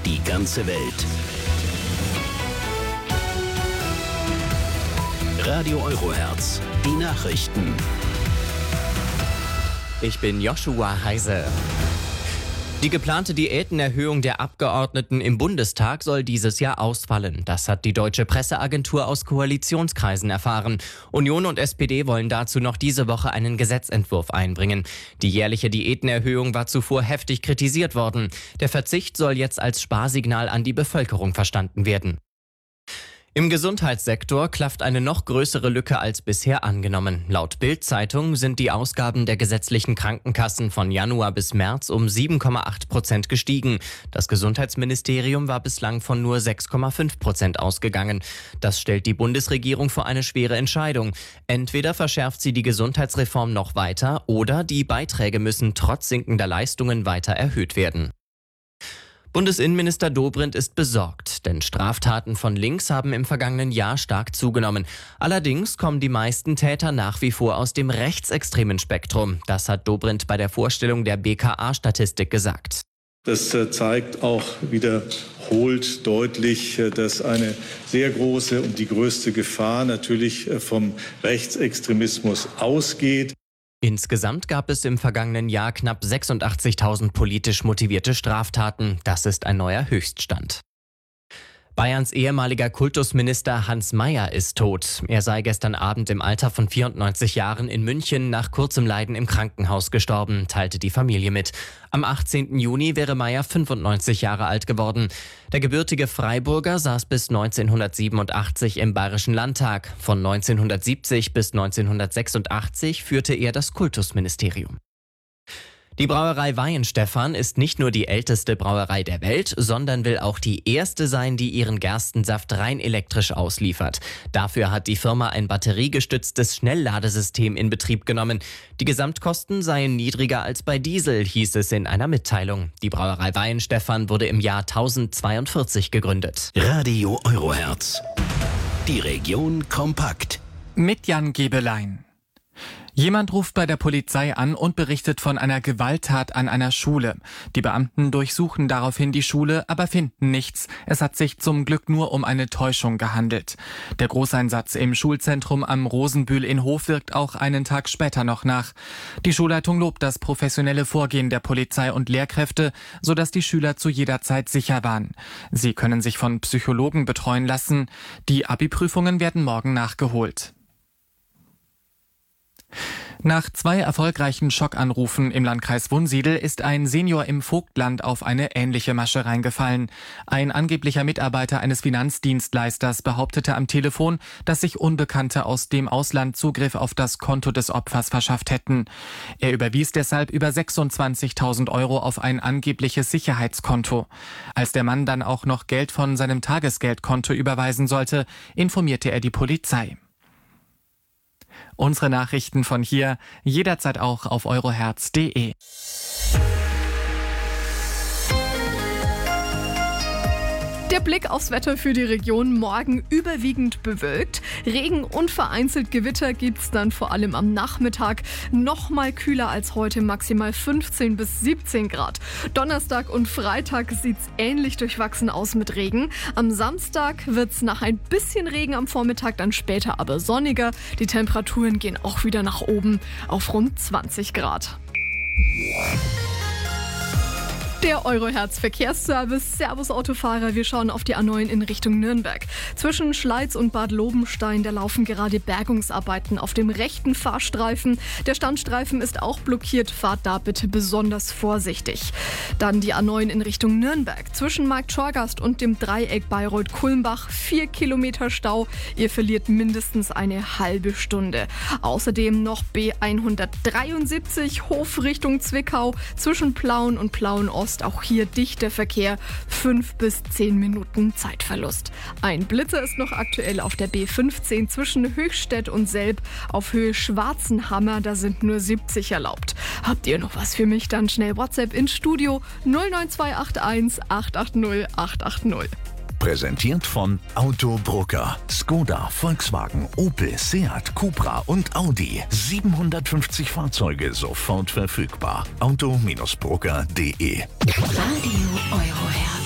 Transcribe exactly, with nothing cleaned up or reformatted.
die ganze Welt. Radio Eurohertz, die Nachrichten. Ich bin Joshua Heise. Die geplante Diätenerhöhung der Abgeordneten im Bundestag soll dieses Jahr ausfallen. Das hat die deutsche Presseagentur aus Koalitionskreisen erfahren. Union und S P D wollen dazu noch diese Woche einen Gesetzentwurf einbringen. Die jährliche Diätenerhöhung war zuvor heftig kritisiert worden. Der Verzicht soll jetzt als Sparsignal an die Bevölkerung verstanden werden. Im Gesundheitssektor klafft eine noch größere Lücke als bisher angenommen. Laut Bild-Zeitung sind die Ausgaben der gesetzlichen Krankenkassen von Januar bis März um sieben Komma acht Prozent gestiegen. Das Gesundheitsministerium war bislang von nur sechs Komma fünf Prozent ausgegangen. Das stellt die Bundesregierung vor eine schwere Entscheidung. Entweder verschärft sie die Gesundheitsreform noch weiter oder die Beiträge müssen trotz sinkender Leistungen weiter erhöht werden. Bundesinnenminister Dobrindt ist besorgt, denn Straftaten von links haben im vergangenen Jahr stark zugenommen. Allerdings kommen die meisten Täter nach wie vor aus dem rechtsextremen Spektrum. Das hat Dobrindt bei der Vorstellung der B K A-Statistik gesagt. Das zeigt auch wiederholt deutlich, dass eine sehr große und die größte Gefahr natürlich vom Rechtsextremismus ausgeht. Insgesamt gab es im vergangenen Jahr knapp sechsundachtzigtausend politisch motivierte Straftaten. Das ist ein neuer Höchststand. Bayerns ehemaliger Kultusminister Hans Mayer ist tot. Er sei gestern Abend im Alter von vierundneunzig Jahren in München nach kurzem Leiden im Krankenhaus gestorben, teilte die Familie mit. Am achtzehnten Juni wäre Mayer fünfundneunzig Jahre alt geworden. Der gebürtige Freiburger saß bis neunzehnhundertsiebenundachtzig im Bayerischen Landtag. Von neunzehnhundertsiebzig bis neunzehnhundertsechsundachtzig führte er das Kultusministerium. Die Brauerei Weihenstephan ist nicht nur die älteste Brauerei der Welt, sondern will auch die erste sein, die ihren Gerstensaft rein elektrisch ausliefert. Dafür hat die Firma ein batteriegestütztes Schnellladesystem in Betrieb genommen. Die Gesamtkosten seien niedriger als bei Diesel, hieß es in einer Mitteilung. Die Brauerei Weihenstephan wurde im Jahr tausendzweiundvierzig gegründet. Radio Eurohertz, die Region kompakt. Mit Jan Gebelein. Jemand ruft bei der Polizei an und berichtet von einer Gewalttat an einer Schule. Die Beamten durchsuchen daraufhin die Schule, aber finden nichts. Es hat sich zum Glück nur um eine Täuschung gehandelt. Der Großeinsatz im Schulzentrum am Rosenbühl in Hof wirkt auch einen Tag später noch nach. Die Schulleitung lobt das professionelle Vorgehen der Polizei und Lehrkräfte, sodass die Schüler zu jeder Zeit sicher waren. Sie können sich von Psychologen betreuen lassen. Die Abi-Prüfungen werden morgen nachgeholt. Nach zwei erfolgreichen Schockanrufen im Landkreis Wunsiedel ist ein Senior im Vogtland auf eine ähnliche Masche reingefallen. Ein angeblicher Mitarbeiter eines Finanzdienstleisters behauptete am Telefon, dass sich Unbekannte aus dem Ausland Zugriff auf das Konto des Opfers verschafft hätten. Er überwies deshalb über sechsundzwanzigtausend Euro auf ein angebliches Sicherheitskonto. Als der Mann dann auch noch Geld von seinem Tagesgeldkonto überweisen sollte, informierte er die Polizei. Unsere Nachrichten von hier jederzeit auch auf eurohertz punkt de. Der Blick aufs Wetter für die Region: morgen überwiegend bewölkt. Regen und vereinzelt Gewitter gibt's dann vor allem am Nachmittag. Nochmal kühler als heute, maximal fünfzehn bis siebzehn Grad. Donnerstag und Freitag sieht's ähnlich durchwachsen aus mit Regen. Am Samstag wird's nach ein bisschen Regen am Vormittag, dann später aber sonniger. Die Temperaturen gehen auch wieder nach oben auf rund zwanzig Grad. Der Eurohertz Verkehrsservice. Servus Autofahrer, wir schauen auf die A neun in Richtung Nürnberg. Zwischen Schleiz und Bad Lobenstein, da laufen gerade Bergungsarbeiten auf dem rechten Fahrstreifen. Der Standstreifen ist auch blockiert, fahrt da bitte besonders vorsichtig. Dann die A neun in Richtung Nürnberg. Zwischen Marktschorgast und dem Dreieck Bayreuth-Kulmbach vier Kilometer Stau. Ihr verliert mindestens eine halbe Stunde. Außerdem noch B hundertdreiundsiebzig Hof Richtung Zwickau. Zwischen Plauen und Plauen-Ost. Auch hier dichter Verkehr, fünf bis zehn Minuten Zeitverlust. Ein Blitzer ist noch aktuell auf der B fünfzehn zwischen Höchstädt und Selb auf Höhe Schwarzenhammer, da sind nur siebzig erlaubt. Habt ihr noch was für mich? Dann schnell WhatsApp ins Studio null neun zwei acht eins acht acht null acht acht null. Präsentiert von Autobrucker. Skoda, Volkswagen, Opel, Seat, Cupra und Audi. siebenhundertfünfzig Fahrzeuge sofort verfügbar. auto Bindestrich brucker punkt de. Radio Eurohertz.